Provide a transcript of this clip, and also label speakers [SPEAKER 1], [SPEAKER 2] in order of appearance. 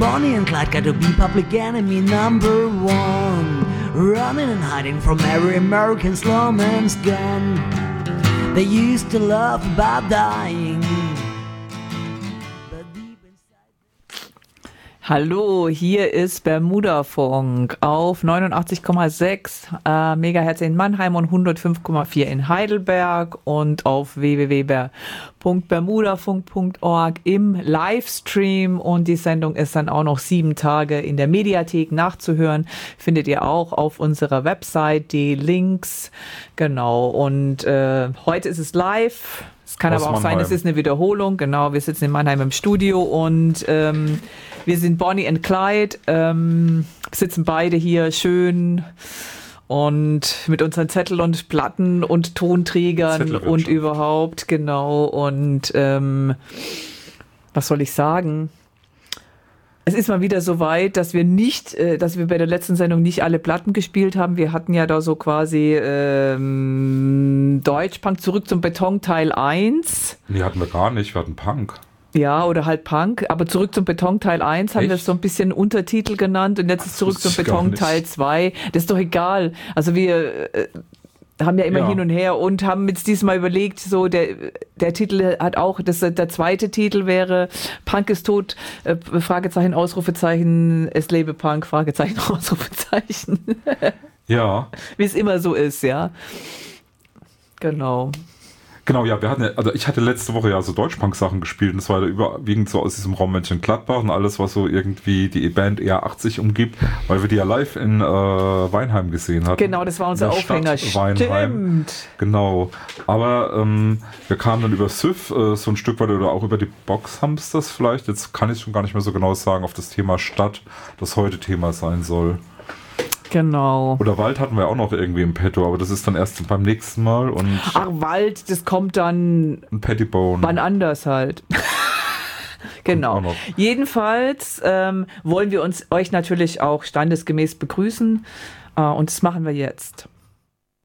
[SPEAKER 1] Bonnie and Clyde got to be public enemy number one, running and hiding from every American slumman's gun. They used to laugh about dying.
[SPEAKER 2] Hallo, hier ist Bermudafunk auf 89,6 Megahertz in Mannheim und 105,4 in Heidelberg und auf www.bermudafunk.org im Livestream, und die Sendung ist dann auch noch 7 Tage in der Mediathek nachzuhören. Findet ihr auch auf unserer Website die Links. Genau, und heute ist es live. Es kann aber auch sein, es ist eine Wiederholung. Genau, wir sitzen in Mannheim im Studio und wir sind Bonnie and Clyde, sitzen beide hier schön und mit unseren Zettel und Platten und Tonträgern und überhaupt, genau. Und was soll ich sagen? Es ist mal wieder so weit, dass wir bei der letzten Sendung nicht alle Platten gespielt haben. Wir hatten ja da so quasi Deutschpunk, zurück zum Beton Teil 1.
[SPEAKER 3] Nee, hatten wir gar nicht, wir hatten Punk.
[SPEAKER 2] Ja, oder halt Punk, aber zurück zum Beton Teil 1 haben wir so ein bisschen Untertitel genannt, und jetzt ist zurück zum Beton Teil 2. Das ist doch egal. Also wir haben ja immer hin und her und haben jetzt diesmal überlegt, so der Titel hat auch, der zweite Titel wäre Punk ist tot, Fragezeichen, Ausrufezeichen, es lebe Punk, Fragezeichen, Ausrufezeichen.
[SPEAKER 3] Ja.
[SPEAKER 2] Wie es immer so ist, ja. Genau.
[SPEAKER 3] Genau, ja, ich hatte letzte Woche ja so Deutschpunk-Sachen gespielt, und das war da überwiegend so aus diesem Raum Mönchengladbach und alles, was so irgendwie die Band eher 80 umgibt, weil wir die ja live in Weinheim gesehen hatten.
[SPEAKER 2] Genau, das war unser Aufhänger.
[SPEAKER 3] Stimmt. Genau, aber wir kamen dann über SÜFF so ein Stück weit oder auch über die Boxhamsters vielleicht, jetzt kann ich schon gar nicht mehr so genau sagen, auf das Thema Stadt, das heute Thema sein soll.
[SPEAKER 2] Genau.
[SPEAKER 3] Oder Wald hatten wir auch noch irgendwie im Petto, aber das ist dann erst beim nächsten Mal. Und
[SPEAKER 2] ach, Wald, das kommt dann
[SPEAKER 3] ein Pettibone.
[SPEAKER 2] Wann anders halt. Genau. Jedenfalls wollen wir euch natürlich auch standesgemäß begrüßen, und das machen wir jetzt.